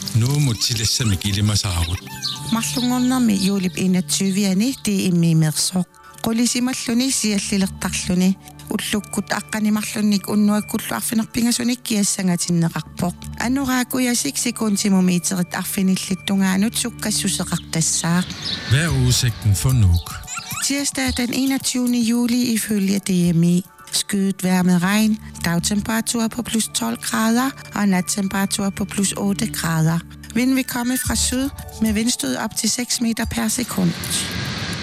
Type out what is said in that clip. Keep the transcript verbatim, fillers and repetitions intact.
Nuumut tilassamik Mallungornermi juulip enogtyvende det er med mersoq. Qulisimalluni siallilertarluni ullukkut aqqanimarlunnik unnuakkullu arfinerpingasunik kiassangatinneqarpoq. Anuraakuya seks sekundtimumeterit arfinillittungaanut sukkassuseqartassaaq. Hvad er udsigten for Nuuk? Tirsdag den enogtyvende juli ifølge D M I. Skyet vejr med regn, dagtemperatur på plus tolv grader og nattemperatur på plus otte grader. Vind vil komme fra syd med vindstød op til seks meter per sekund.